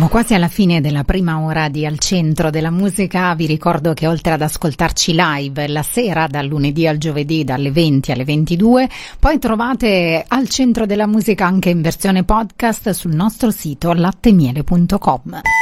Siamo quasi alla fine della prima ora di Al Centro della Musica. Vi ricordo che oltre ad ascoltarci live la sera, dal lunedì al giovedì dalle 20 alle 22, poi trovate Al Centro della Musica anche in versione podcast sul nostro sito lattemiele.com.